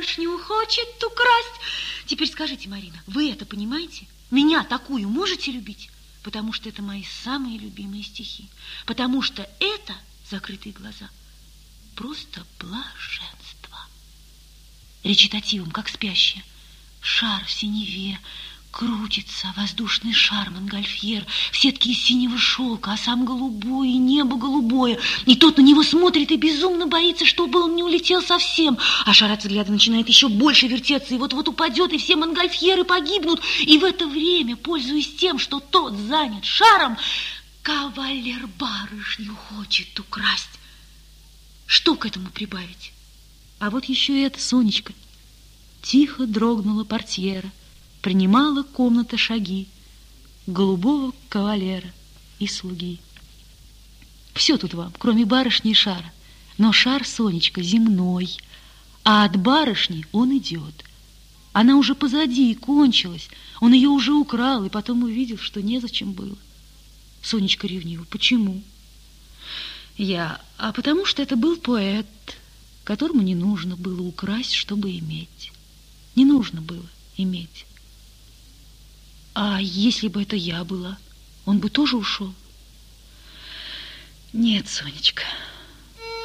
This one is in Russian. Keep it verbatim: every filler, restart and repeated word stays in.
барышню хочет украсть. Теперь скажите, Марина, вы это понимаете? Меня такую можете любить? Потому что это мои самые любимые стихи. Потому что это, закрытые глаза, просто блаженство. Речитативом, как спящая. Шар в синеве, крутится воздушный шар Монгольфьер в сетке из синего шелка, а сам голубой, и небо голубое. И тот на него смотрит и безумно боится, чтобы он не улетел совсем. А шар от взгляда начинает еще больше вертеться, и вот-вот упадет, и все Монгольфьеры погибнут. И в это время, пользуясь тем, что тот занят шаром, кавалер барышню хочет украсть. Что к этому прибавить? А вот еще это, Сонечка. Тихо дрогнула портьера, принимала комната шаги голубого кавалера и слуги. Все тут вам, кроме барышни и шара. Но шар, Сонечка, земной, а от барышни он идет. Она уже позади и кончилась. Он ее уже украл, и потом увидел, что незачем было. Сонечка ревнива. Почему? Я. А потому что это был поэт, которому не нужно было украсть, чтобы иметь. Не нужно было иметь. А если бы это я была, он бы тоже ушел? Нет, Сонечка,